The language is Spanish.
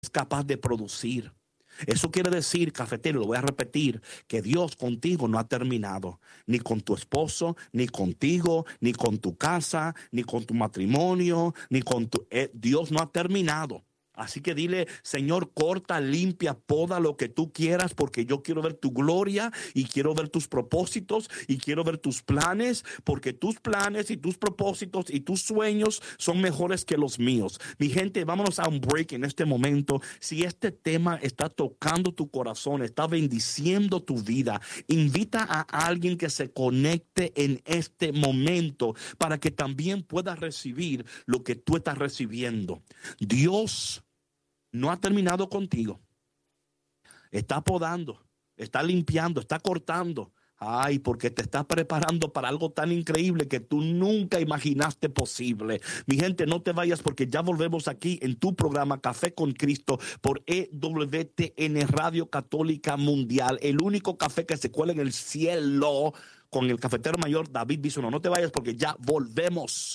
capaz de producir. Eso quiere decir, cafetero, lo voy a repetir, que Dios contigo no ha terminado, ni con tu esposo, ni contigo, ni con tu casa, ni con tu matrimonio, ni con tu... Dios no ha terminado. Así que dile, Señor, corta, limpia, poda lo que tú quieras, porque yo quiero ver tu gloria y quiero ver tus propósitos y quiero ver tus planes, porque tus planes y tus propósitos y tus sueños son mejores que los míos. Mi gente, vámonos a un break en este momento. Si este tema está tocando tu corazón, está bendiciendo tu vida, invita a alguien que se conecte en este momento para que también pueda recibir lo que tú estás recibiendo. Dios no ha terminado contigo. Está podando, está limpiando, está cortando. Ay, porque te está preparando para algo tan increíble que tú nunca imaginaste posible. Mi gente, no te vayas porque ya volvemos aquí en tu programa Café con Cristo por EWTN Radio Católica Mundial. El único café que se cuela en el cielo con el cafetero mayor David Bisono. No te vayas porque ya volvemos.